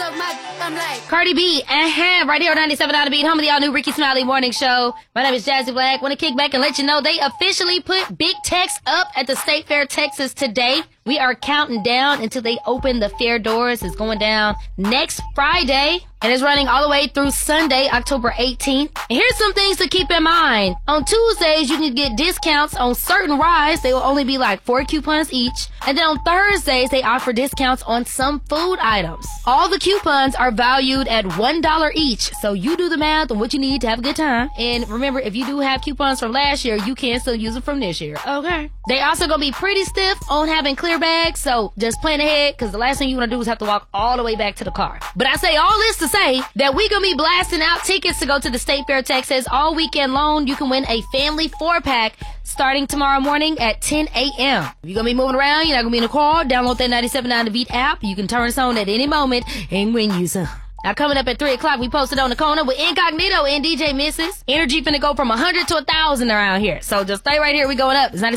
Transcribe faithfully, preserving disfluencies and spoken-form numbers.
suck my I'm like Cardi B, uh-huh, right here on ninety-seven point nine The Beat, home of the all-new Ricky Smiley Morning Show. My name is Jazzy Black. Want to kick back and let you know they officially put Big Tex up at the State Fair, Texas today. We are counting down until they open the fair doors. It's going down next Friday, and it's running all the way through Sunday, October eighteenth. And here's some things to keep in mind. On Tuesdays, you can get discounts on certain rides. They will only be like four coupons each. And then on Thursdays, they offer discounts on some food items. All the coupons are valued at one dollar each. So you do the math on what you need to have a good time. And remember, if you do have coupons from last year, you can still use them from this year. Okay. They also gonna be pretty stiff on having clear bags. So just plan ahead, because the last thing you want to do is have to walk all the way back to the car. But I say all this to say that we gonna be blasting out tickets to go to the State Fair, Texas all weekend long. You can win a family four-pack starting tomorrow morning at ten a.m. If you're gonna be moving around, you're not gonna be in a car, download that ninety-seven point nine The Beat app. You can turn us on at any moment and win you some. Now, coming up at three o'clock, we posted on the corner with Incognito and D J Missus. Energy finna go from one hundred to one thousand around here. So just stay right here. We going up. It's